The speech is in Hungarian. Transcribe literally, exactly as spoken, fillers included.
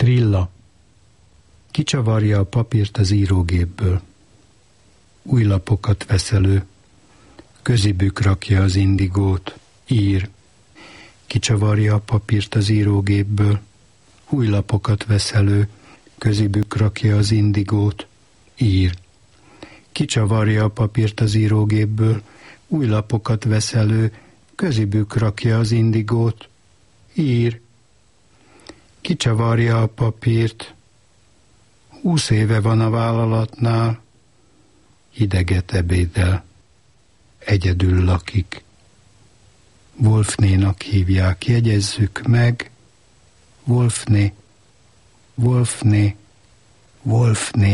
Rilla. Kicsavarja a papírt az írógépből. Új lapokat vesz elő. Közibük rakja az indigót. Ír. Kicsavarja a papírt az írógépből. Új lapokat vesz elő. Közibük rakja az indigót. Ír. Kicsavarja a papírt az írógépből. Új lapokat vesz elő. Közibük rakja az indigót. Ír. Kicsavarja a papírt. Húsz éve van a vállalatnál. Hideget ebédel. Egyedül lakik. Wolfnénak hívják, jegyezzük meg. Wolfné, Wolfné, Wolfné.